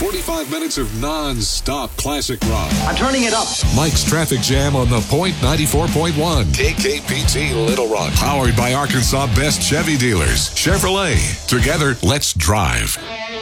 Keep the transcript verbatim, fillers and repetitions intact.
forty-five minutes of non-stop classic rock. I'm turning it up. Mike's Traffic Jam on the Point ninety-four point one. K K P T Little Rock. Powered by Arkansas' best Chevy dealers. Chevrolet. Together, let's drive.